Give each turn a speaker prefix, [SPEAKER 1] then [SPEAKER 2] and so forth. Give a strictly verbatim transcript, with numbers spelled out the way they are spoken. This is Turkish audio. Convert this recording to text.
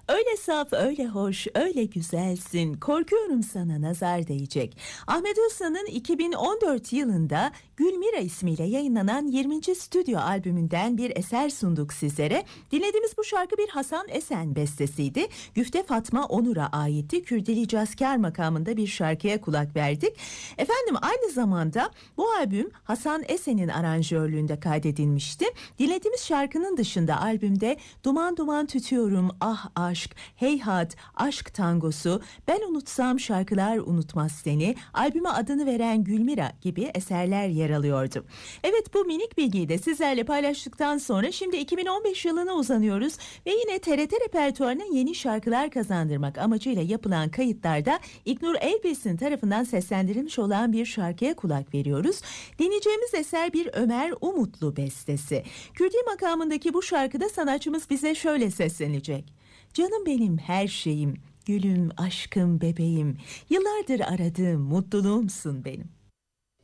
[SPEAKER 1] Öyle saf, öyle hoş, öyle güzelsin. Korkuyorum sana nazar değecek. Ahmet Usta'nın iki bin on dört yılında Gülmira ismiyle yayınlanan yirminci stüdyo albümünden bir eser sunduk sizlere. Dinlediğimiz bu şarkı bir Hasan Esen bestesiydi. Güfte Fatma Onur'a aitti. Kürdili Cazkar makamında bir şarkıya kulak verdik. Efendim aynı zamanda bu albüm Hasan Esen'in aranjörlüğünde kaydedilmişti. Dinlediğimiz şarkının dışında albümde Duman Duman Tütüyorum, Ah Aşk, Heyhat, Aşk Tangosu, Ben Unutsam Şarkılar Unutmaz Seni, albüme adını veren Gülmira gibi eserler yer alıyordu. Evet, bu minik bilgiyi de sizlerle paylaştıktan sonra şimdi iki bin on beş yılına uzanıyoruz ve yine T R T repertuarına yeni şarkılar kazandırmak amacıyla yapılan kayıtlarda İlknur Elbis'in tarafından seslendirilmiş olan bir şarkıya kulak veriyoruz. Dinleyeceğimiz eser bir Ömer Umutlu bestesi. Kürdi makamındaki bu şarkıda sanatçımız bize şöyle seslenecek. Canım benim, her şeyim, gülüm, aşkım, bebeğim, yıllardır aradığım mutluluğumsun benim.